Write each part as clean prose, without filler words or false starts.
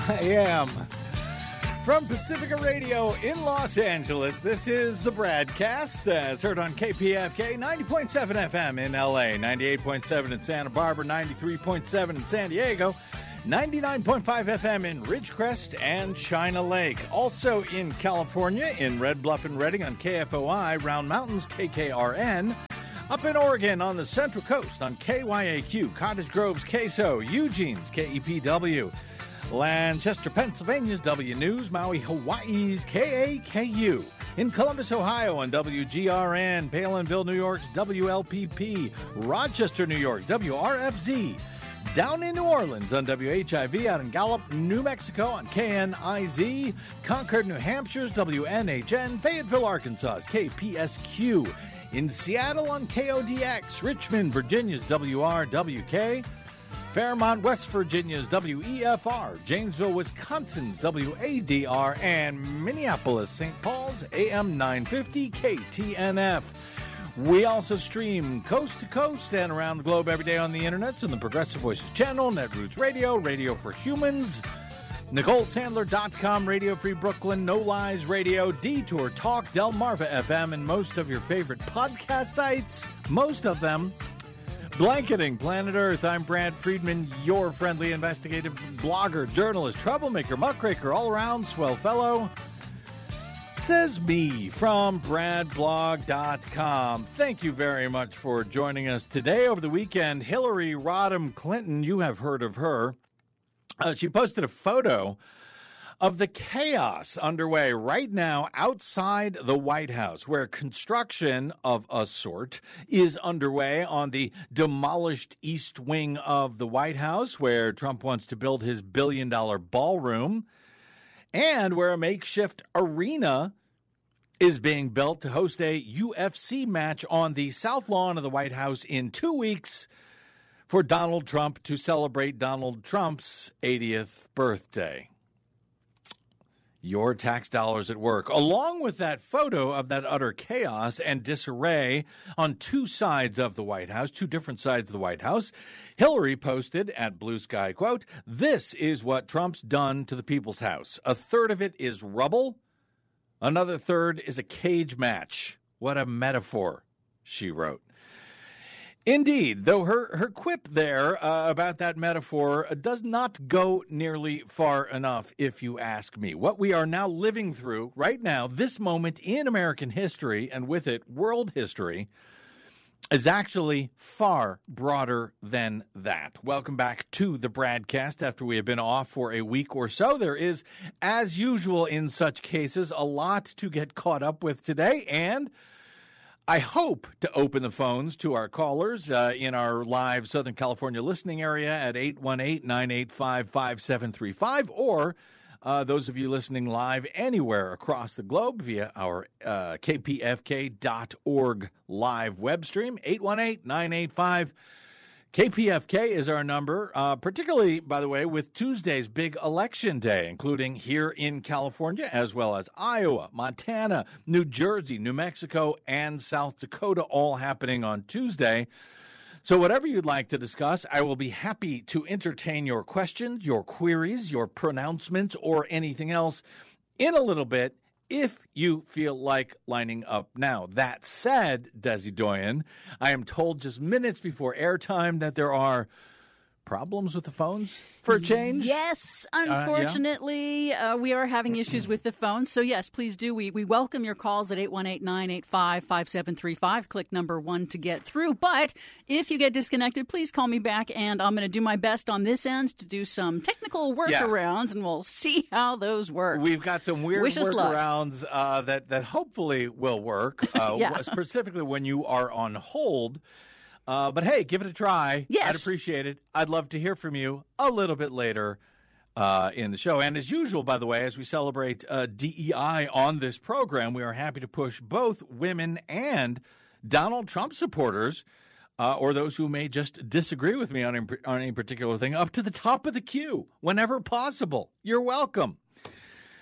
I am. From Pacifica Radio in Los Angeles, this is the Bradcast, as heard on KPFK 90.7 FM in LA, 98.7 in Santa Barbara, 93.7 in San Diego, 99.5 FM in Ridgecrest and China Lake. Also in California, in Red Bluff and Redding on KFOI, Round Mountains, KKRN. Up in Oregon on the Central Coast on KYAQ, Cottage Grove's KSO, Eugene's KEPW. Lancaster, Pennsylvania's W News, Maui, Hawaii's KAKU. In Columbus, Ohio on WGRN, Palinville, New York's WLPP, Rochester, New York, WRFZ. Down in New Orleans on WHIV, out in Gallup, New Mexico on KNIZ, Concord, New Hampshire's WNHN, Fayetteville, Arkansas's KPSQ. In Seattle on KODX, Richmond, Virginia's WRWK, Fairmont, West Virginia's WEFR, Janesville, Wisconsin's WADR, and Minneapolis, St. Paul's AM 950 KTNF. We also stream coast to coast and around the globe every day on the internet on the Progressive Voices channel, Netroots Radio, Radio for Humans, NicoleSandler.com, Radio Free Brooklyn, No Lies Radio, Detour Talk, Delmarva FM, and most of your favorite podcast sites, most of them blanketing planet Earth. I'm Brad Friedman, your friendly investigative blogger, journalist, troublemaker, muckraker, all-around swell fellow. Says me from BradBlog.com. Thank you very much for joining us today. Over the weekend, Hillary Rodham Clinton, you have heard of her. She posted a photo of the chaos underway right now outside the White House, where construction of a sort is underway on the demolished east wing of the White House, where Trump wants to build his billion-dollar ballroom, and where a makeshift arena is being built to host a UFC match on the South Lawn of the White House in 2 weeks for Donald Trump to celebrate Donald Trump's 80th birthday. Your tax dollars at work. Along with that photo of that utter chaos and disarray on two sides of the White House, two different sides of the White House, Hillary posted at Blue Sky, quote, "This is what Trump's done to the People's House. A third of it is rubble. Another third is a cage match. What a metaphor," she wrote. Indeed, though her quip there about that metaphor does not go nearly far enough, if you ask me. What we are now living through right now, this moment in American history, and with it world history, is actually far broader than that. Welcome back to the Bradcast after we have been off for a week or so. There is, as usual in such cases, a lot to get caught up with today, and I hope to open the phones to our callers in our live Southern California listening area at 818-985-5735, or those of you listening live anywhere across the globe via our kpfk.org live web stream, 818-985-5735. KPFK is our number, particularly, by the way, with Tuesday's big election day, including here in California, as well as Iowa, Montana, New Jersey, New Mexico, and South Dakota, all happening on Tuesday. So whatever you'd like to discuss, I will be happy to entertain your questions, your queries, your pronouncements, or anything else in a little bit, if you feel like lining up now. That said, Desi Doyen, I am told just minutes before airtime that there are problems with the phones for a change? Yes, unfortunately, we are having issues with the phone. So, yes, please do. We welcome your calls at 818-985-5735. Click number 1 to get through. But if you get disconnected, please call me back, and I'm going to do my best on this end to do some technical workarounds, and we'll see how those work. We've got some weird workarounds that hopefully will work, specifically when you are on hold. But hey, give it a try. Yes. I'd appreciate it. I'd love to hear from you a little bit later in the show. And as usual, by the way, as we celebrate DEI on this program, we are happy to push both women and Donald Trump supporters, or those who may just disagree with me on any particular thing, up to the top of the queue whenever possible. You're welcome.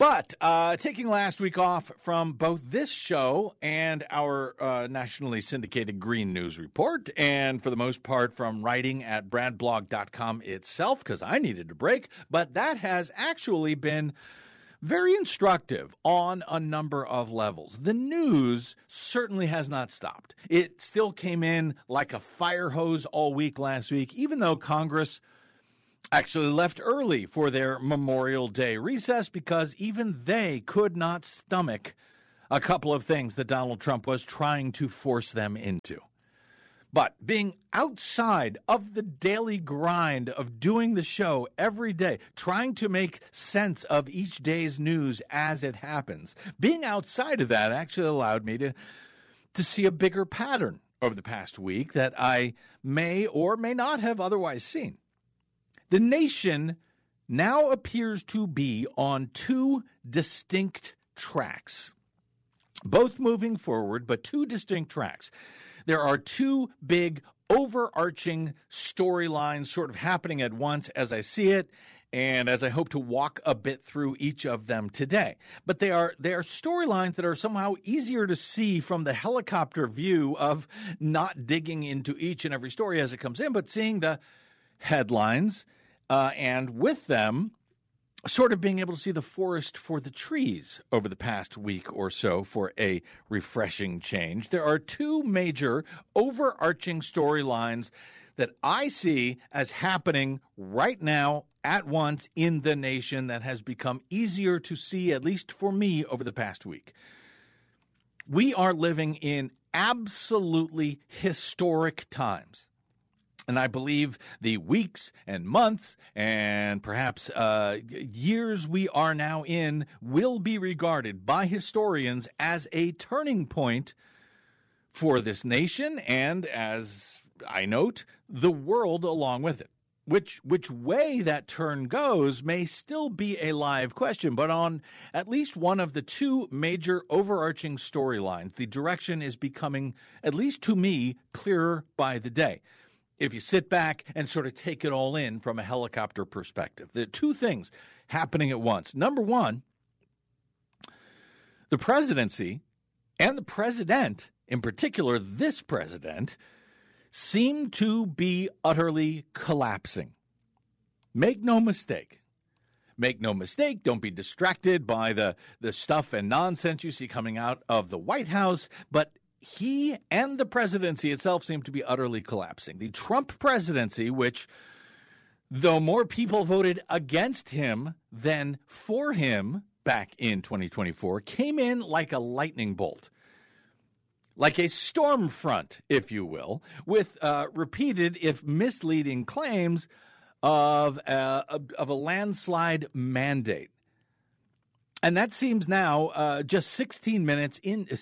But taking last week off from both this show and our nationally syndicated Green News Report, and for the most part from writing at bradblog.com itself, because I needed a break, but that has actually been very instructive on a number of levels. The news certainly has not stopped. It still came in like a fire hose all week last week, even though Congress actually left early for their Memorial Day recess because even they could not stomach a couple of things that Donald Trump was trying to force them into. But being outside of the daily grind of doing the show every day, trying to make sense of each day's news as it happens, being outside of that actually allowed me to see a bigger pattern over the past week that I may or may not have otherwise seen. The nation now appears to be on two distinct tracks, both moving forward, but two distinct tracks. There are two big overarching storylines sort of happening at once as I see it, and as I hope to walk a bit through each of them today. But they are storylines that are somehow easier to see from the helicopter view of not digging into each and every story as it comes in, but seeing the headlines and with them, sort of being able to see the forest for the trees over the past week or so for a refreshing change. There are two major overarching storylines that I see as happening right now at once in the nation that has become easier to see, at least for me, over the past week. We are living in absolutely historic times. And I believe the weeks and months and perhaps years we are now in will be regarded by historians as a turning point for this nation and, as I note, the world along with it. Which way that turn goes may still be a live question, but on at least one of the two major overarching storylines, the direction is becoming, at least to me, clearer by the day. If you sit back and sort of take it all in from a helicopter perspective. There are two things happening at once. Number one, the presidency and the president, in particular this president, seem to be utterly collapsing. Make no mistake. Make no mistake. Don't be distracted by the stuff and nonsense you see coming out of the White House, but he and the presidency itself seem to be utterly collapsing. The Trump presidency, which, though more people voted against him than for him back in 2024, came in like a lightning bolt, like a storm front, if you will, with repeated, if misleading, claims of a landslide mandate. And that seems now just 16 months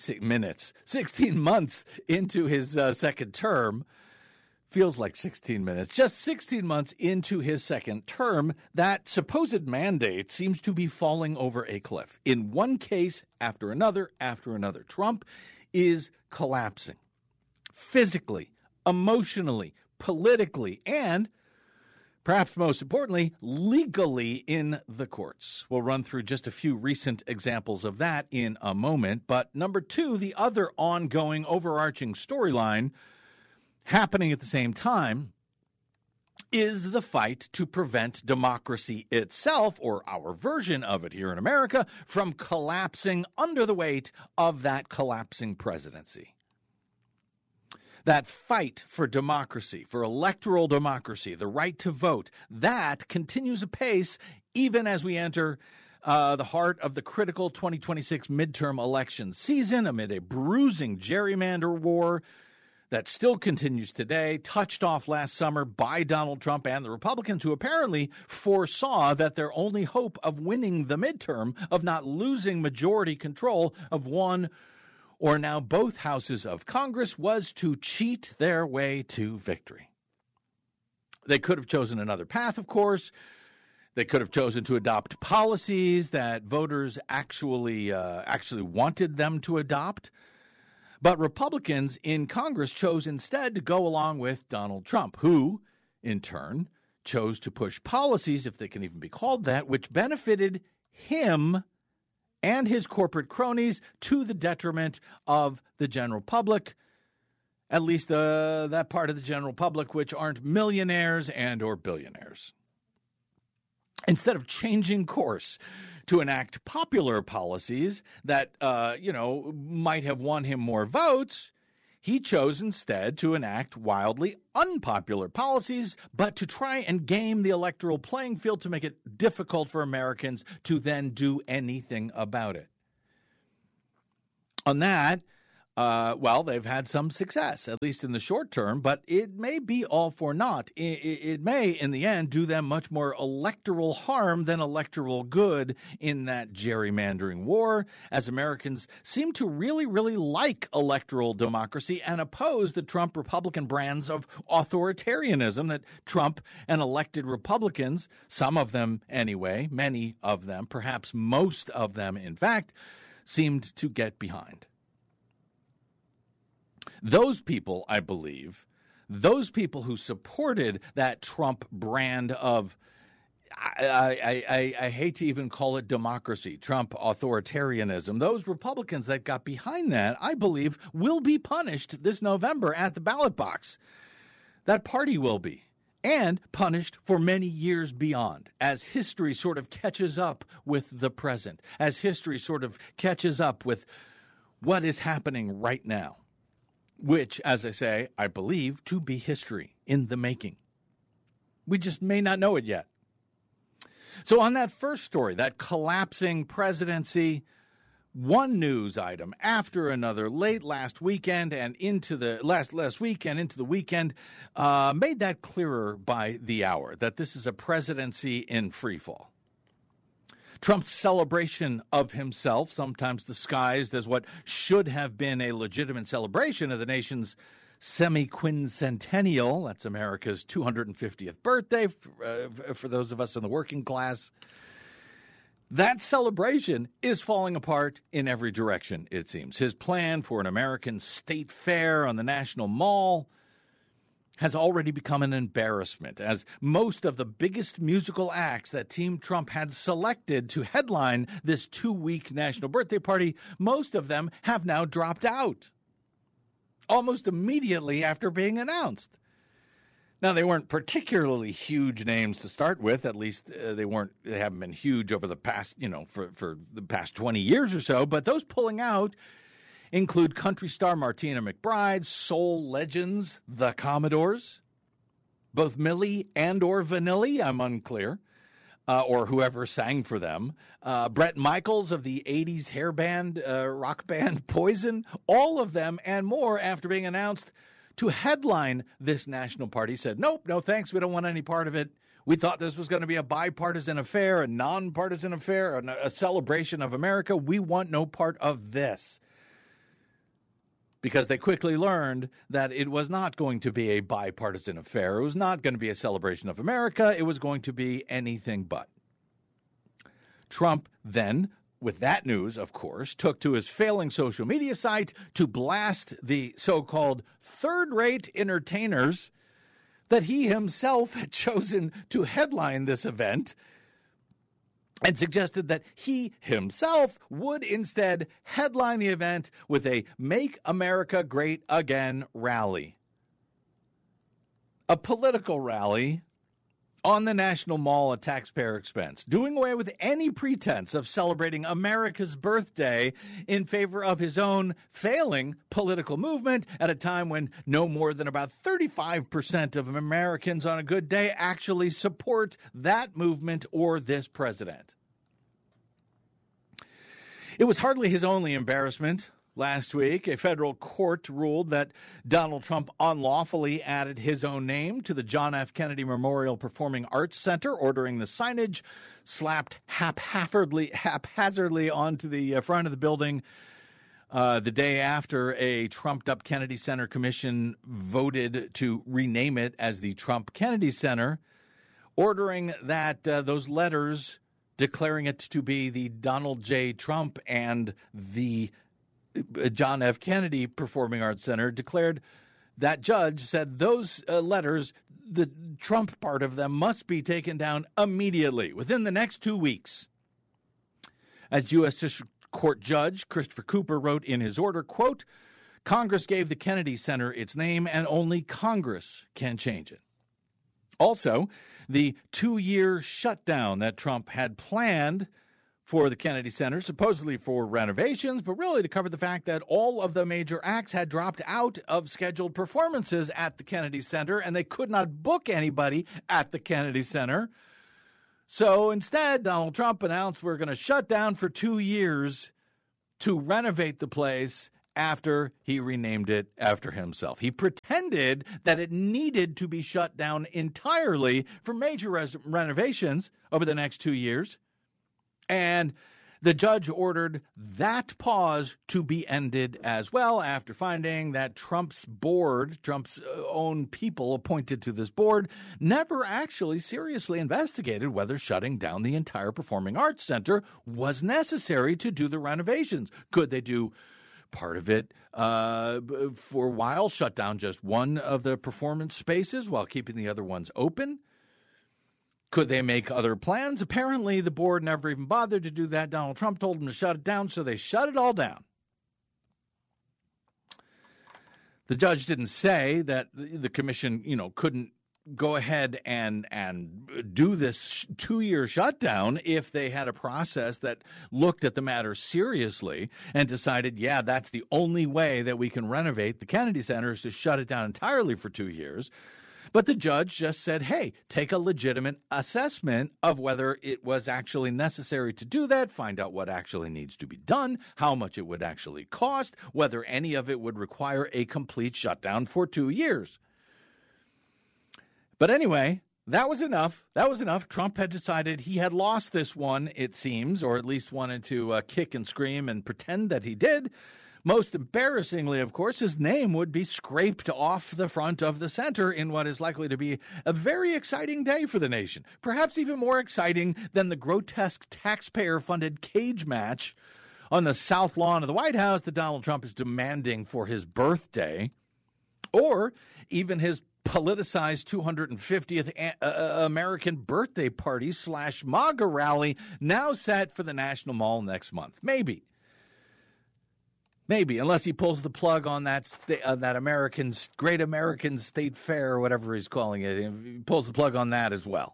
into his second term. Feels like 16 minutes. Just 16 months into his second term, that supposed mandate seems to be falling over a cliff. In one case after another, Trump is collapsing. Physically, emotionally, politically, and perhaps most importantly, legally in the courts. We'll run through just a few recent examples of that in a moment. But number two, the other ongoing overarching storyline happening at the same time is the fight to prevent democracy itself, or our version of it here in America, from collapsing under the weight of that collapsing presidency. That fight for democracy, for electoral democracy, the right to vote, that continues apace even as we enter the heart of the critical 2026 midterm election season amid a bruising gerrymander war that still continues today, touched off last summer by Donald Trump and the Republicans, who apparently foresaw that their only hope of winning the midterm, of not losing majority control of one or now both houses of Congress, was to cheat their way to victory. They could have chosen another path, of course. They could have chosen to adopt policies that voters actually wanted them to adopt. But Republicans in Congress chose instead to go along with Donald Trump, who, in turn, chose to push policies, if they can even be called that, which benefited him and his corporate cronies to the detriment of the general public, at least that part of the general public which aren't millionaires and or billionaires. Instead of changing course to enact popular policies that, might have won him more votes, he chose instead to enact wildly unpopular policies, but to try and game the electoral playing field to make it difficult for Americans to then do anything about it. On that, they've had some success, at least in the short term, but it may be all for naught. It may, in the end, do them much more electoral harm than electoral good in that gerrymandering war, as Americans seem to really, really like electoral democracy and oppose the Trump Republican brands of authoritarianism that Trump and elected Republicans, some of them anyway, many of them, perhaps most of them, in fact, seemed to get behind. Those people, I believe, those people who supported that Trump brand of, I hate to even call it democracy, Trump authoritarianism, those Republicans that got behind that, I believe, will be punished this November at the ballot box. That party will be, and punished for many years beyond, as history sort of catches up with the present, as history sort of catches up with what is happening right now. Which, as I say, I believe to be history in the making. We just may not know it yet. So on that first story, that collapsing presidency, one news item after another late last weekend and into the last week and into the weekend made that clearer by the hour, that this is a presidency in freefall. Trump's celebration of himself, sometimes disguised as what should have been a legitimate celebration of the nation's semi-quincentennial, that's America's 250th birthday, for those of us in the working class. That celebration is falling apart in every direction, it seems. His plan for an American state fair on the National Mall has already become an embarrassment, as most of the biggest musical acts that Team Trump had selected to headline this 2-week national birthday party, most of them have now dropped out almost immediately after being announced. Now, they weren't particularly huge names to start with. At least they haven't been huge over the past, for the past 20 years or so. But those pulling out include country star Martina McBride, soul legends, the Commodores, both Milli and or Vanilli, I'm unclear, or whoever sang for them, Bret Michaels of the 80s hair band, rock band Poison, all of them and more after being announced to headline this national party said, nope, no thanks, we don't want any part of it. We thought this was going to be a bipartisan affair, a nonpartisan affair, a celebration of America. We want no part of this. Because they quickly learned that it was not going to be a bipartisan affair. It was not going to be a celebration of America. It was going to be anything but. Trump then, with that news, of course, took to his failing social media site to blast the so-called third-rate entertainers that he himself had chosen to headline this event, and suggested that he himself would instead headline the event with a Make America Great Again rally. A political rally on the National Mall at taxpayer expense, doing away with any pretense of celebrating America's birthday in favor of his own failing political movement at a time when no more than about 35% of Americans on a good day actually support that movement or this president. It was hardly his only embarrassment. Last week, a federal court ruled that Donald Trump unlawfully added his own name to the John F. Kennedy Memorial Performing Arts Center, ordering the signage slapped haphazardly onto the front of the building the day after a trumped-up Kennedy Center commission voted to rename it as the Trump Kennedy Center, ordering that those letters declaring it to be the Donald J. Trump and the John F. Kennedy Performing Arts Center, declared that judge said those letters, the Trump part of them, must be taken down immediately within the next 2 weeks. As U.S. District Court Judge Christopher Cooper wrote in his order, quote, Congress gave the Kennedy Center its name, and only Congress can change it. Also, the 2-year shutdown that Trump had planned for the Kennedy Center, supposedly for renovations, but really to cover the fact that all of the major acts had dropped out of scheduled performances at the Kennedy Center, and they could not book anybody at the Kennedy Center. So instead, Donald Trump announced we're going to shut down for 2 years to renovate the place after he renamed it after himself. He pretended that it needed to be shut down entirely for major renovations over the next 2 years. And the judge ordered that pause to be ended as well after finding that Trump's board, Trump's own people appointed to this board, never actually seriously investigated whether shutting down the entire Performing Arts Center was necessary to do the renovations. Could they do part of it for a while, shut down just one of the performance spaces while keeping the other ones open? Could they make other plans? Apparently, the board never even bothered to do that. Donald Trump told them to shut it down, so they shut it all down. The judge didn't say that the commission, couldn't go ahead and do this 2-year shutdown if they had a process that looked at the matter seriously and decided, yeah, that's the only way that we can renovate the Kennedy Center is to shut it down entirely for 2 years. But the judge just said, hey, take a legitimate assessment of whether it was actually necessary to do that, find out what actually needs to be done, how much it would actually cost, whether any of it would require a complete shutdown for 2 years. But anyway, that was enough. That was enough. Trump had decided he had lost this one, it seems, or at least wanted to kick and scream and pretend that he did. Most embarrassingly, of course, his name would be scraped off the front of the center in what is likely to be a very exciting day for the nation. Perhaps even more exciting than the grotesque taxpayer-funded cage match on the south lawn of the White House that Donald Trump is demanding for his birthday, or even his politicized 250th American birthday party / MAGA rally now set for the National Mall next month. Maybe, unless he pulls the plug on that Great American State Fair, or whatever he's calling it. He pulls the plug on that as well.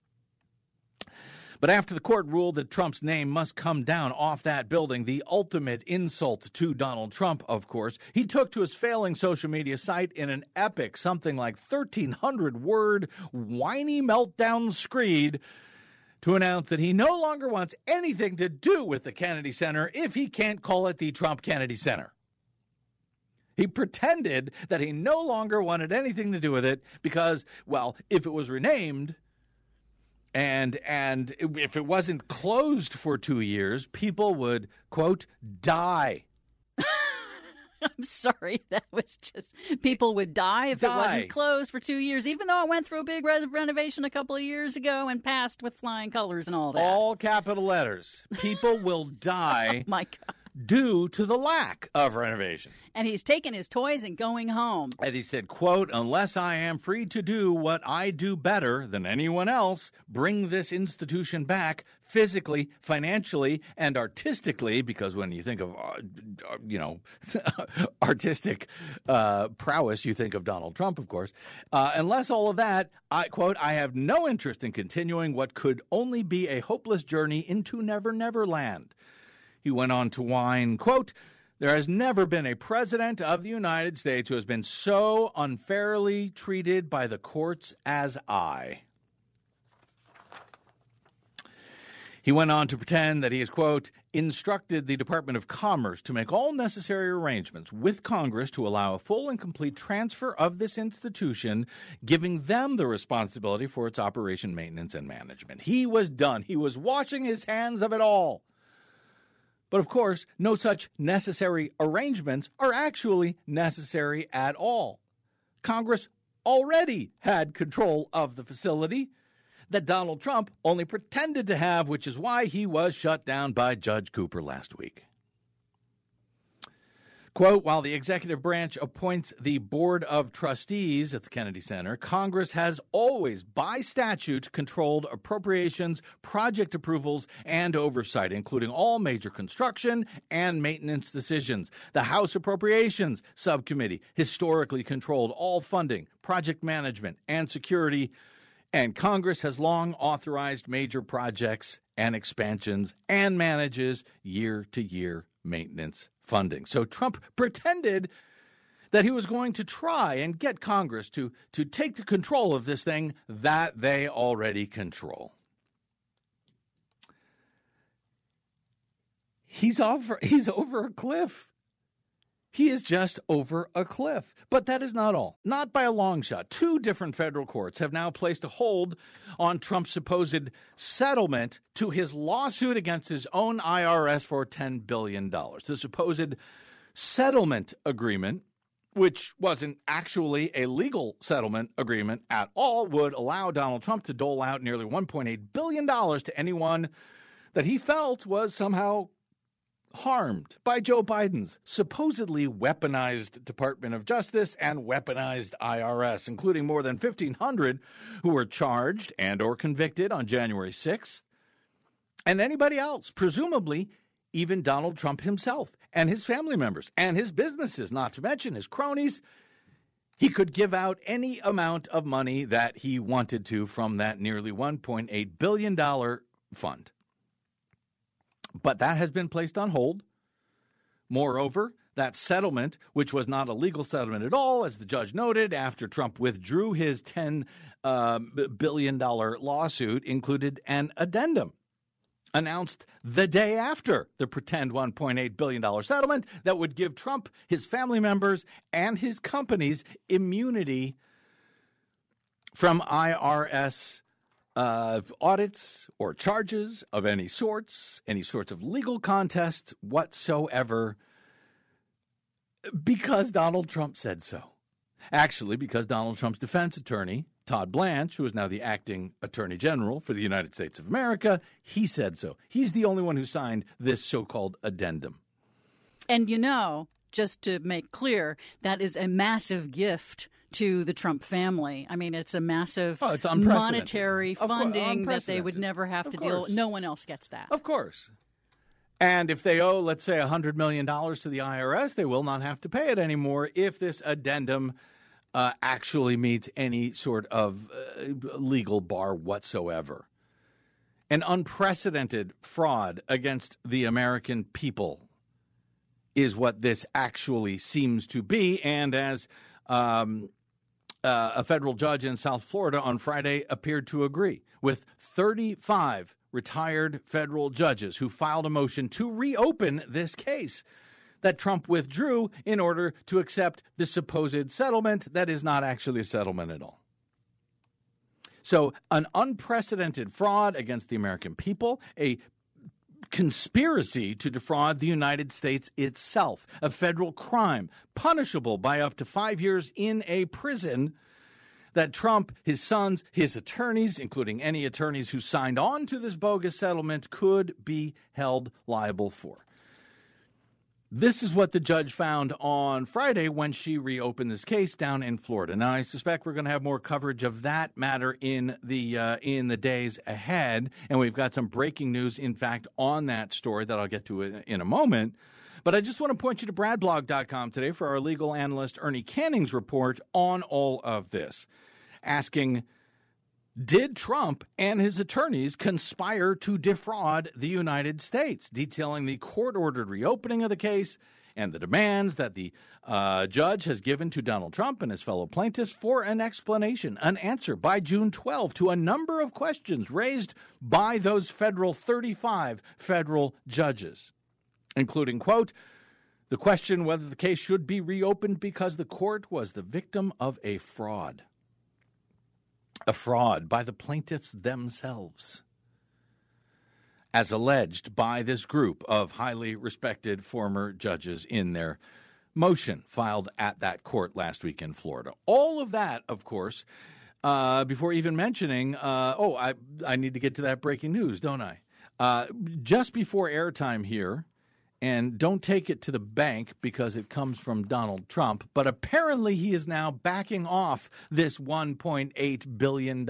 But after the court ruled that Trump's name must come down off that building, the ultimate insult to Donald Trump, of course, he took to his failing social media site in an epic, something like 1,300-word, whiny meltdown screed to announce that he no longer wants anything to do with the Kennedy Center if he can't call it the Trump Kennedy Center. He pretended that he no longer wanted anything to do with it because, well, if it was renamed and if it wasn't closed for 2 years, people would, quote, die. I'm sorry, that was just, people would die if it wasn't closed for 2 years, even though it went through a big renovation a couple of years ago and passed with flying colors and all that. All capital letters. People will die. Oh, my God. Due to the lack of renovation. And he's taking his toys and going home. And he said, quote, unless I am free to do what I do better than anyone else, bring this institution back physically, financially, and artistically, because when you think of, artistic prowess, you think of Donald Trump, of course. Unless all of that, I quote, I have no interest in continuing what could only be a hopeless journey into Never Never Land. He went on to whine, quote, there has never been a president of the United States who has been so unfairly treated by the courts as I. He went on to pretend that he has, quote, instructed the Department of Commerce to make all necessary arrangements with Congress to allow a full and complete transfer of this institution, giving them the responsibility for its operation, maintenance, and management. He was done. He was washing his hands of it all. But, of course, no such necessary arrangements are actually necessary at all. Congress already had control of the facility that Donald Trump only pretended to have, which is why he was shut down by Judge Cooper last week. Quote, while the executive branch appoints the board of trustees at the Kennedy Center, Congress has always, by statute, controlled appropriations, project approvals, and oversight, including all major construction and maintenance decisions. The House Appropriations Subcommittee historically controlled all funding, project management, and security, and Congress has long authorized major projects and expansions and manages year-to-year maintenance funding. So Trump pretended that he was going to try and get Congress to take the control of this thing that they already control. He's over a cliff. He is just over a cliff. But that is not all. Not by a long shot. 2 different federal courts have now placed a hold on Trump's supposed settlement to his lawsuit against his own IRS for $10 billion. The supposed settlement agreement, which wasn't actually a legal settlement agreement at all, would allow Donald Trump to dole out nearly $1.8 billion to anyone that he felt was somehow harmed by Joe Biden's supposedly weaponized Department of Justice and weaponized IRS, including more than 1,500 who were charged and or convicted on January 6th, and anybody else, presumably even Donald Trump himself and his family members and his businesses, not to mention his cronies. He could give out any amount of money that he wanted to from that nearly $1.8 billion fund. But that has been placed on hold. Moreover, that settlement, which was not a legal settlement at all, as the judge noted, after Trump withdrew his $10 billion lawsuit, included an addendum announced the day after the pretend $1.8 billion settlement that would give Trump, his family members, and his companies immunity from IRS audits or charges of any sorts of legal contests whatsoever, because Donald Trump said so. Actually, because Donald Trump's defense attorney, Todd Blanche, who is now the acting attorney general for the United States of America, he said so. He's the only one who signed this so-called addendum. And just to make clear, that is a massive gift to the Trump family. I mean, it's a massive monetary funding that they would never have to deal with. No one else gets that. Of course. And if they owe, let's say, $100 million to the IRS, they will not have to pay it anymore if this addendum actually meets any sort of legal bar whatsoever. An unprecedented fraud against the American people is what this actually seems to be. And as a federal judge in South Florida on Friday appeared to agree with 35 retired federal judges who filed a motion to reopen this case that Trump withdrew in order to accept the supposed settlement that is not actually a settlement at all. So an unprecedented fraud against the American people, a conspiracy to defraud the United States itself, a federal crime punishable by up to 5 years in a prison that Trump, his sons, his attorneys, including any attorneys who signed on to this bogus settlement, could be held liable for. This is what the judge found on Friday when she reopened this case down in Florida. Now, I suspect we're going to have more coverage of that matter in the days ahead, and we've got some breaking news, in fact, on that story that I'll get to in a moment. But I just want to point you to bradblog.com today for our legal analyst Ernie Canning's report on all of this, asking, did Trump and his attorneys conspire to defraud the United States? Detailing the court-ordered reopening of the case and the demands that the judge has given to Donald Trump and his fellow plaintiffs for an explanation, an answer by June 12 to a number of questions raised by those 35 federal judges, including, quote, the question whether the case should be reopened because the court was the victim of a fraud. A fraud by the plaintiffs themselves, as alleged by this group of highly respected former judges in their motion filed at that court last week in Florida. All of that, of course, before even mentioning, I need to get to that breaking news, don't I? Just before airtime here, And don't take it to the bank because it comes from Donald Trump. But apparently he is now backing off this $1.8 billion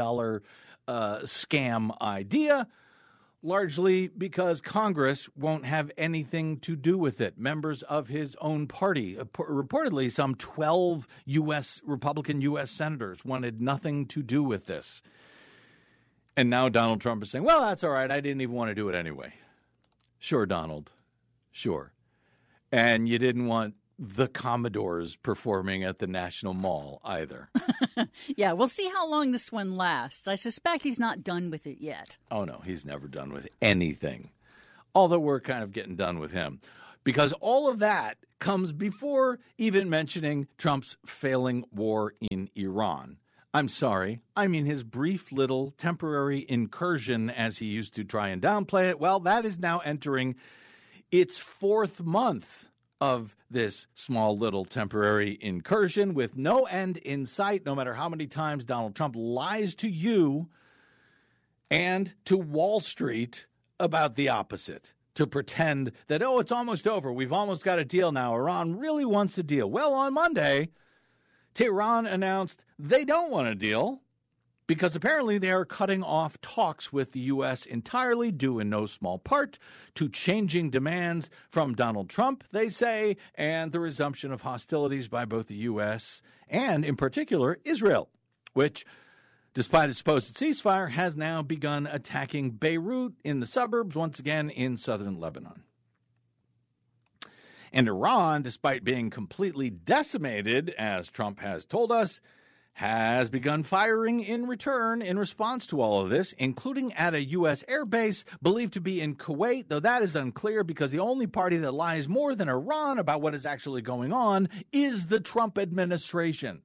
scam idea, largely because Congress won't have anything to do with it. Members of his own party, reportedly some 12 Republican U.S. senators, wanted nothing to do with this. And now Donald Trump is saying, well, that's all right. I didn't even want to do it anyway. Sure, Donald. Sure. And you didn't want the Commodores performing at the National Mall either. Yeah, we'll see how long this one lasts. I suspect he's not done with it yet. Oh, no, he's never done with anything. Although we're kind of getting done with him. Because all of that comes before even mentioning Trump's failing war in Iran. I'm sorry. I mean, his brief little temporary incursion, as he used to try and downplay it, well, that is now entering its fourth month of this small little temporary incursion with no end in sight, no matter how many times Donald Trump lies to you and to Wall Street about the opposite, to pretend that, oh, it's almost over. We've almost got a deal now. Iran really wants a deal. Well, on Monday, Tehran announced they don't want a deal because apparently they are cutting off talks with the U.S. entirely, due in no small part to changing demands from Donald Trump, they say, and the resumption of hostilities by both the U.S. and, in particular, Israel, which, despite its supposed ceasefire, has now begun attacking Beirut in the suburbs, once again in southern Lebanon. And Iran, despite being completely decimated, as Trump has told us, has begun firing in return in response to all of this, including at a U.S. airbase believed to be in Kuwait, though that is unclear because the only party that lies more than Iran about what is actually going on is the Trump administration.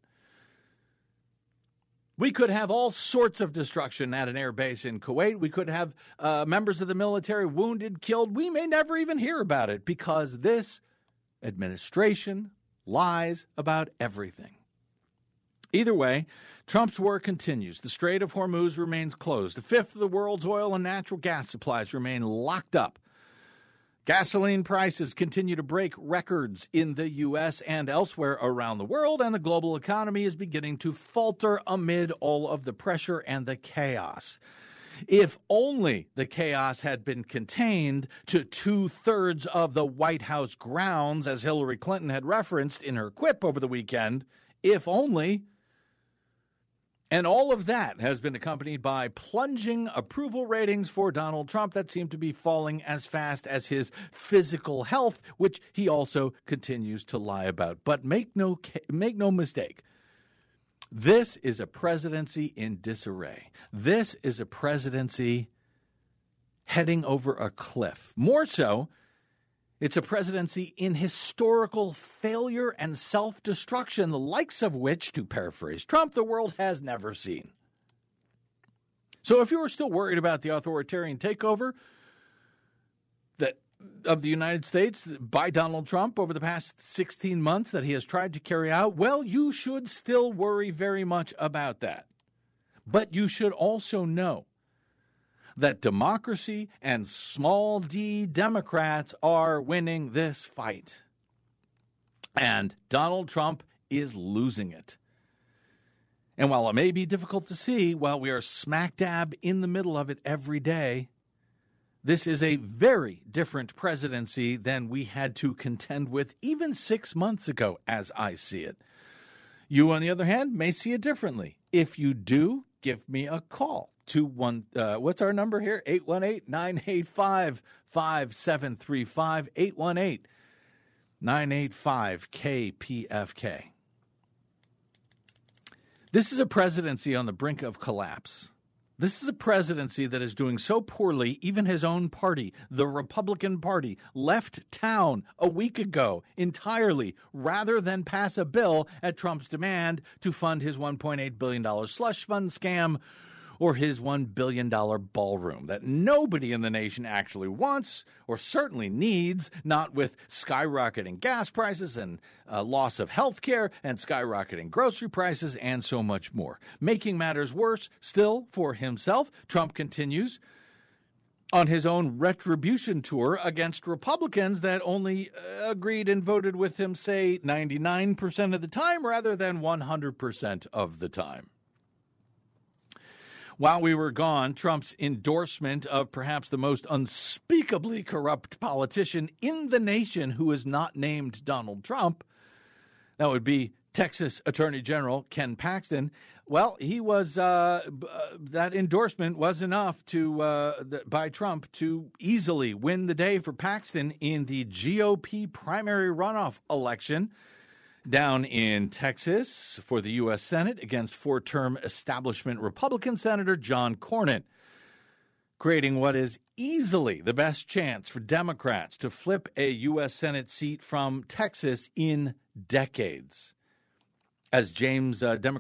We could have all sorts of destruction at an airbase in Kuwait. We could have members of the military wounded, killed. We may never even hear about it because this administration lies about everything. Either way, Trump's war continues. The Strait of Hormuz remains closed. A fifth of the world's oil and natural gas supplies remain locked up. Gasoline prices continue to break records in the U.S. and elsewhere around the world, and the global economy is beginning to falter amid all of the pressure and the chaos. If only the chaos had been contained to 2/3 of the White House grounds, as Hillary Clinton had referenced in her quip over the weekend, if only. And all of that has been accompanied by plunging approval ratings for Donald Trump that seem to be falling as fast as his physical health, which he also continues to lie about. But make no mistake, this is a presidency in disarray. This is a presidency heading over a cliff. More so, it's a presidency in historical failure and self-destruction, the likes of which, to paraphrase Trump, the world has never seen. So if you are still worried about the authoritarian takeover of the United States by Donald Trump over the past 16 months that he has tried to carry out, well, you should still worry very much about that. But you should also know that democracy and small d Democrats are winning this fight. And Donald Trump is losing it. And while it may be difficult to see, while we are smack dab in the middle of it every day, this is a very different presidency than we had to contend with even 6 months ago, as I see it. You, on the other hand, may see it differently. If you do, give me a call. What's our number here? 818-985-5735, 818-985-KPFK. This is a presidency on the brink of collapse. This is a presidency that is doing so poorly, even his own party, the Republican Party, left town a week ago entirely rather than pass a bill at Trump's demand to fund his $1.8 billion slush fund scam or his $1 billion ballroom that nobody in the nation actually wants or certainly needs, not with skyrocketing gas prices and loss of health care and skyrocketing grocery prices and so much more. Making matters worse still for himself, Trump continues on his own retribution tour against Republicans that only agreed and voted with him, say, 99% of the time rather than 100% of the time. While we were gone, Trump's endorsement of perhaps the most unspeakably corrupt politician in the nation who is not named Donald Trump, that would be Texas Attorney General Ken Paxton. Well, he was that endorsement was enough by Trump to easily win the day for Paxton in the GOP primary runoff election down in Texas for the U.S. Senate against four-term establishment Republican Senator John Cornyn, creating what is easily the best chance for Democrats to flip a U.S. Senate seat from Texas in decades. As Democrat